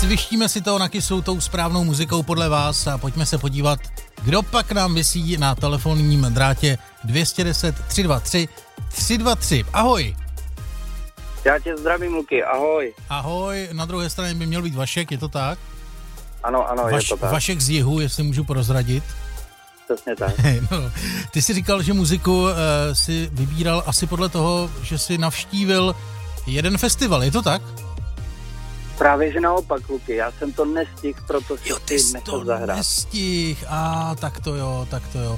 Vyštíme si to na kysu tou správnou muzikou podle vás a pojďme se podívat, kdo pak nám visí na telefonním drátě 210 323 323. Ahoj. Já tě zdravím, Luky, ahoj. Ahoj, na druhé straně by měl být Vašek, je to tak? Ano, je to tak. Vašek z jihu, jestli můžu prozradit. Přesně tak. No, ty jsi říkal, že muziku si vybíral asi podle toho, že jsi navštívil jeden festival, je to tak? Právě, že naopak, Luky, já jsem to nestihl, proto si ty jsi nechal to zahrát. nestihl, tak to jo.